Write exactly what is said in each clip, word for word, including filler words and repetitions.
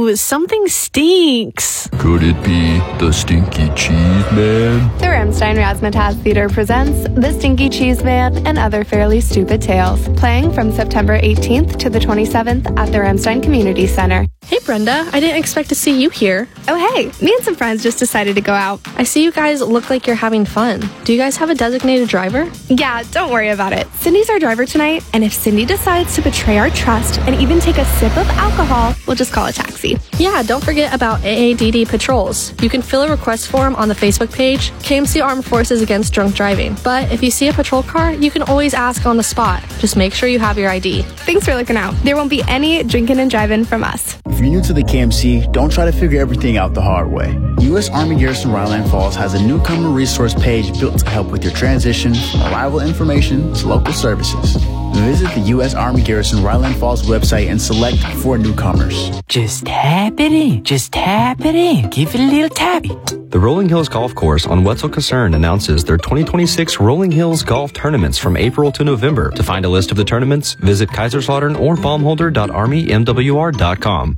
Ooh, something stinks. Could it be the Stinky Cheese Man? The Ramstein Razzmatazz Theater presents The Stinky Cheese Man and Other Fairly Stupid Tales, playing from September eighteenth to the twenty-seventh at the Ramstein Community Center. Hey, Brenda, I didn't expect to see you here. Oh, hey, me and some friends just decided to go out. I see you guys look like you're having fun. Do you guys have a designated driver? Yeah, don't worry about it. Cindy's our driver tonight, and if Cindy decides to betray our trust and even take a sip of alcohol, we'll just call a taxi. Yeah, don't forget about A A D D patrols. You can fill a request form on the Facebook page, K M C Armed Forces Against Drunk Driving. But if you see a patrol car, you can always ask on the spot. Just make sure you have your I D. Thanks for looking out. There won't be any drinking and driving from us. If you're new to the K M C, don't try to figure everything out the hard way. U S Army Garrison Ryland Falls has a newcomer resource page built to help with your transition from arrival information to local services. Visit the U S Army Garrison Ryland Falls website and select for newcomers. Just tap it in. Just tap it in. Give it a little tappy. The Rolling Hills Golf Course on Wetzel Kaserne announces their twenty twenty-six Rolling Hills Golf Tournaments from April to November. To find a list of the tournaments, visit Kaiserslautern or baumholder dot army m w r dot com.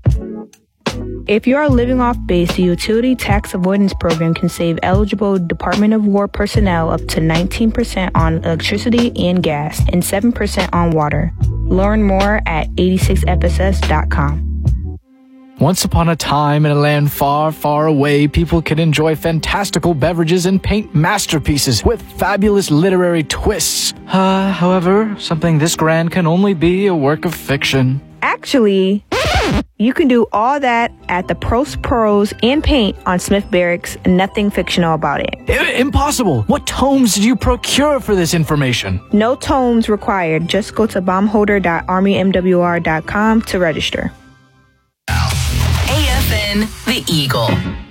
If you are living off base, the Utility Tax Avoidance Program can save eligible Department of War personnel up to nineteen percent on electricity and gas and seven percent on water. Learn more at eighty-six f s s dot com. Once upon a time, in a land far, far away, people could enjoy fantastical beverages and paint masterpieces with fabulous literary twists. Uh, however, something this grand can only be a work of fiction. Actually, you can do all that at the Prost Prose and Paint on Smith Barracks. Nothing fictional about it. I- impossible! What tomes did you procure for this information? No tomes required. Just go to baumholder dot army m w r dot com to register. A F N, The Eagle.